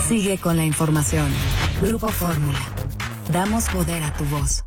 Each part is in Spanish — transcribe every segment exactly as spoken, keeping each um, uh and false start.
Sigue con la información. Grupo Fórmula. Damos poder a tu voz.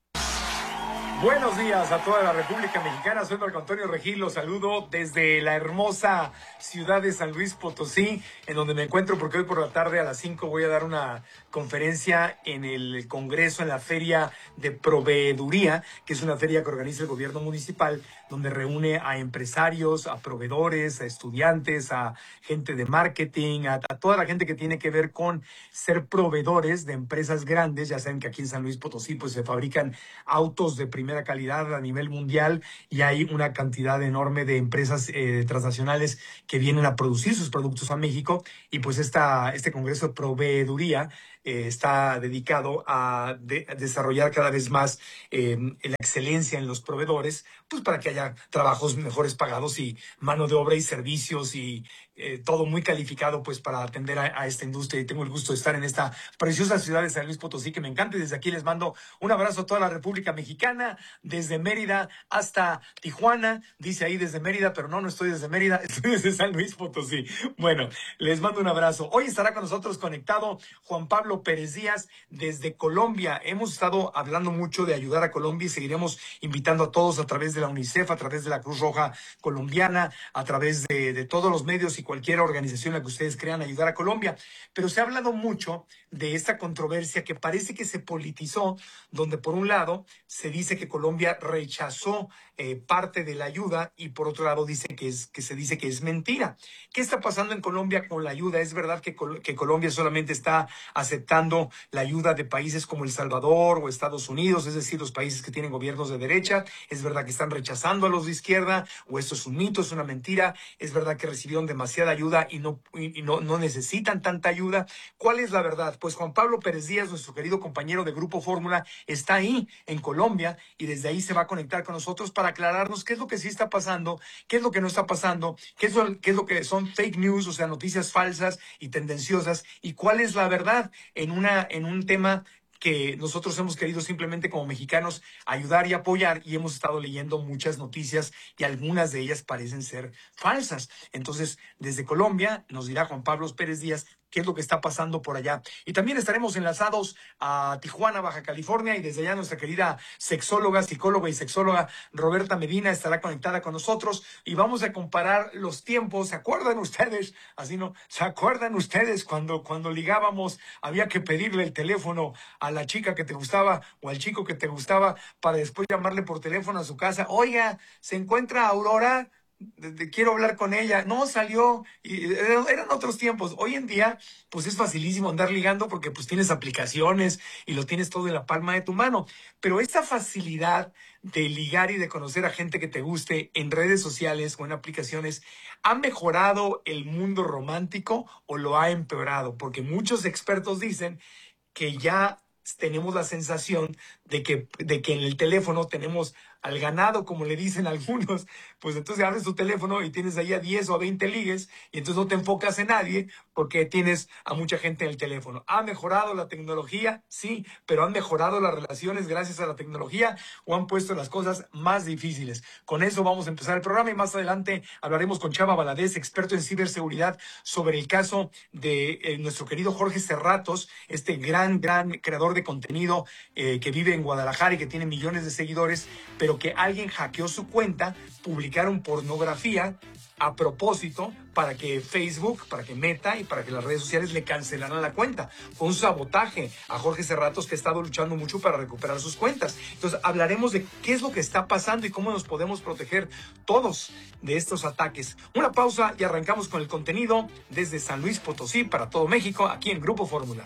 Buenos días a toda la República Mexicana. Soy Marco Antonio Regil. Los saludo desde la hermosa ciudad de San Luis Potosí, en donde me encuentro porque hoy por la tarde a las cinco voy a dar una conferencia en el Congreso, en la Feria de Proveeduría, que es una feria que organiza el gobierno municipal, donde reúne a empresarios, a proveedores, a estudiantes, a gente de marketing, a, a toda la gente que tiene que ver con ser proveedores de empresas grandes. Ya saben que aquí en San Luis Potosí pues se fabrican autos de primera calidad a nivel mundial y hay una cantidad enorme de empresas eh, transnacionales que vienen a producir sus productos a México, y pues esta, este Congreso de Proveeduría eh, está dedicado a, de, a desarrollar cada vez más eh, la excelencia en los proveedores, pues para que haya trabajos mejores pagados y mano de obra y servicios y eh, todo muy calificado pues para atender a, a esta industria. Y tengo el gusto de estar en esta preciosa ciudad de San Luis Potosí, que me encanta, y desde aquí les mando un abrazo a toda la República Mexicana, desde Mérida hasta Tijuana. Dice ahí desde Mérida, pero no, no estoy desde Mérida, estoy desde San Luis Potosí. Bueno, les mando un abrazo. Hoy estará con nosotros conectado Juan Pablo Pérez Díaz desde Colombia. Hemos estado hablando mucho de ayudar a Colombia y seguiremos invitando a todos a través de la UNICEF, a través de la Cruz Roja Colombiana, a través de, de todos los medios y cualquier organización en la que ustedes crean ayudar a Colombia. Pero se ha hablado mucho de esta controversia que parece que se politizó, donde por un lado se dice que Colombia rechazó eh, parte de la ayuda y por otro lado dice que, es, que se dice que es mentira. ¿Qué está pasando en Colombia con la ayuda? ¿Es verdad que, Col- que Colombia solamente está aceptando la ayuda de países como El Salvador o Estados Unidos, es decir, los países que tienen gobiernos de derecha? ¿Es verdad que están rechazando a los de izquierda? ¿O esto es un mito, es una mentira? ¿Es verdad que recibieron demasiada ayuda y no, y, y no, no necesitan tanta ayuda? ¿Cuál es la verdad? Pues Juan Pablo Pérez Díaz, nuestro querido compañero de Grupo Fórmula, está ahí en Colombia y desde ahí se va a conectar con nosotros para aclararnos qué es lo que sí está pasando, qué es lo que no está pasando, qué es lo, qué es lo que son fake news, o sea, noticias falsas y tendenciosas, y cuál es la verdad en, una, en un tema que nosotros hemos querido simplemente como mexicanos ayudar y apoyar, y hemos estado leyendo muchas noticias y algunas de ellas parecen ser falsas. Entonces, desde Colombia nos dirá Juan Pablo Pérez Díaz qué es lo que está pasando por allá. Y también estaremos enlazados a Tijuana, Baja California, y desde allá nuestra querida sexóloga, psicóloga y sexóloga Roberta Medina estará conectada con nosotros y vamos a comparar los tiempos. ¿Se acuerdan ustedes? Así no, ¿se acuerdan ustedes cuando, cuando ligábamos había que pedirle el teléfono a la chica que te gustaba o al chico que te gustaba para después llamarle por teléfono a su casa? Oiga, ¿se encuentra Aurora? De, de, quiero hablar con ella. No salió. Y eran, eran otros tiempos. Hoy en día pues es facilísimo andar ligando porque pues tienes aplicaciones y lo tienes todo en la palma de tu mano. Pero esta facilidad de ligar y de conocer a gente que te guste en redes sociales o en aplicaciones, ¿ha mejorado el mundo romántico o lo ha empeorado? Porque muchos expertos dicen que ya tenemos la sensación de que, de que en el teléfono tenemos al ganado, como le dicen algunos. Pues entonces abres tu teléfono y tienes ahí a diez o a veinte ligues y entonces no te enfocas en nadie porque tienes a mucha gente en el teléfono. ¿Ha mejorado la tecnología? Sí, pero ¿han mejorado las relaciones gracias a la tecnología o han puesto las cosas más difíciles? Con eso vamos a empezar el programa y más adelante hablaremos con Chava Valadez, experto en ciberseguridad, sobre el caso de eh, nuestro querido Jorge Cerratos, este gran, gran creador de contenido eh, que vive en Guadalajara y que tiene millones de seguidores, pero que alguien hackeó su cuenta, publicaron pornografía a propósito para que Facebook, para que Meta y para que las redes sociales le cancelaran la cuenta. Fue un sabotaje a Jorge Cerratos, que ha estado luchando mucho para recuperar sus cuentas. Entonces hablaremos de qué es lo que está pasando y cómo nos podemos proteger todos de estos ataques. Una pausa y arrancamos con el contenido desde San Luis Potosí para todo México, aquí en Grupo Fórmula.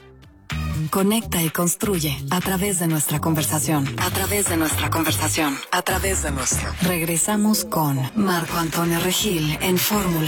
Conecta y construye a través de nuestra conversación. A través de nuestra conversación. A través de nuestra. Regresamos con Marco Antonio Regil en Fórmula.